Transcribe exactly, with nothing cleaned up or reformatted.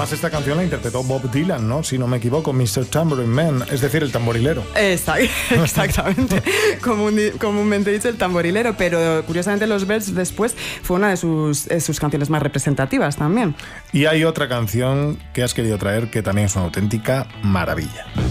además esta canción la interpretó Bob Dylan, ¿no? Si no me equivoco, mister Tambourine Man, es decir, el tamborilero. Exactamente, Común, comúnmente dicho el tamborilero, pero curiosamente Los Byrds después fue una de sus, de sus canciones más representativas también. Y hay otra canción que has querido traer que también es una auténtica maravilla.